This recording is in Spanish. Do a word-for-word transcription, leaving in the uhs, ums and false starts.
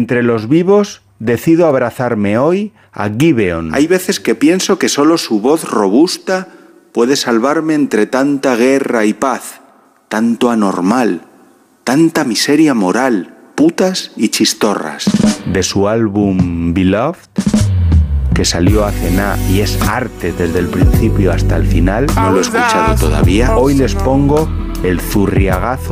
entre los vivos decido abrazarme hoy a Gibeon. Hay veces que pienso que solo su voz robusta puede salvarme entre tanta guerra y paz, tanto anormal, tanta miseria moral, putas y chistorras. De su álbum Beloved, que salió hace nada y es arte desde el principio hasta el final, no lo he escuchado todavía. Hoy les pongo el zurriagazo